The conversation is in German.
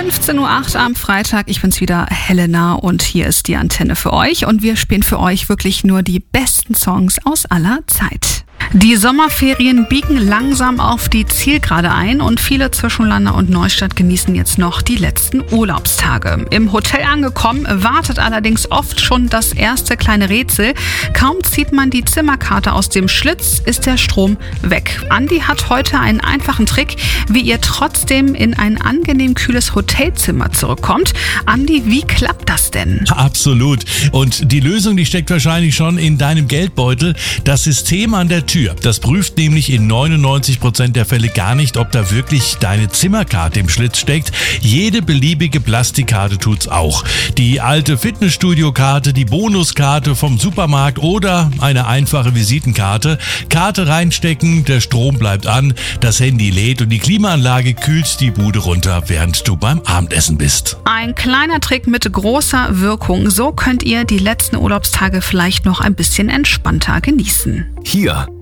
15:08 Uhr am Freitag. Ich bin's wieder, Helena, und hier ist die Antenne für euch. Und wir spielen für euch wirklich nur die besten Songs aus aller Zeit. Die Sommerferien biegen langsam auf die Zielgerade ein und viele zwischen Landau und Neustadt genießen jetzt noch die letzten Urlaubstage. Im Hotel angekommen wartet allerdings oft schon das erste kleine Rätsel. Kaum zieht man die Zimmerkarte aus dem Schlitz, ist der Strom weg. Andi hat heute einen einfachen Trick, wie ihr trotzdem in ein angenehm kühles Hotelzimmer zurückkommt. Andi, wie klappt das denn? Absolut. Und die Lösung, die steckt wahrscheinlich schon in deinem Geldbeutel. Das System an der Tür. Das prüft nämlich in 99% der Fälle gar nicht, ob da wirklich deine Zimmerkarte im Schlitz steckt. Jede beliebige Plastikkarte tut's auch. Die alte Fitnessstudio-Karte, die Bonuskarte vom Supermarkt oder eine einfache Visitenkarte. Karte reinstecken, der Strom bleibt an, das Handy lädt und die Klimaanlage kühlt die Bude runter, während du beim Abendessen bist. Ein kleiner Trick mit großer Wirkung. So könnt ihr die letzten Urlaubstage vielleicht noch ein bisschen entspannter genießen. Hier